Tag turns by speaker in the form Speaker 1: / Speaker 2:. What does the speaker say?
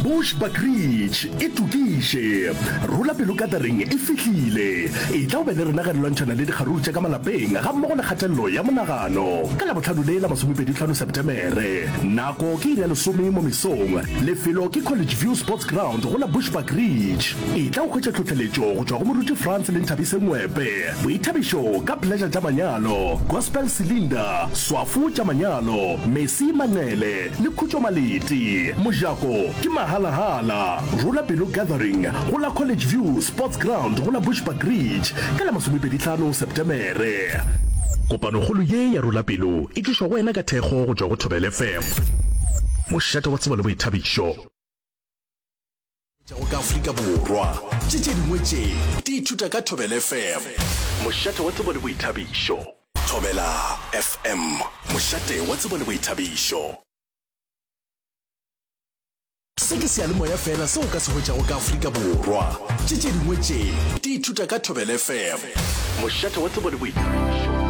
Speaker 1: Bushbuckridge e tukiše Rula Pelo Gathering e fihlile e tla o be le rena ga lwantshana le dikgaruru tša ka malapeng ga mmogo le kgatelelo ya monagano ka la botlhano le la 25 Septemere. Nako ke iri ya 10 mo mesong. Lefelo ke College View Sports Ground go la Bushbuckridge. E tla o kgwetša tlhotlheletšo go tšwa go moruti France le Nthabise Ngwepe. Boithabišo ka Pleasure tša manyalo, Gospel Cylinder, Swafu tša manyalo, Messi Manele le Khutšo Maleti. Mojako ke Hala Rula Pelo Gathering go la College View Sports Ground go la Bushbuckridge ka la 25 Septemere. Kopano golo ye ya Rula Pelo e tlišwa go wena ka thekgo go tšwa go Thobela FM. Mošate wa tsebo le boithabišo
Speaker 2: go ka Afrika Borwa tše dingwe tše di ithuta ka Thobela FM.
Speaker 1: Mošate wa tsebo le boithabišo.
Speaker 2: Thobela FM, mošate wa tsebo le boithabišo. Se ke seyalemoya fela seo ka se hwetšago ka Afrika Borwa tše dingwe tše di ithuta ka Thobela FM.
Speaker 1: Mošate wa tsebo le boithabišo.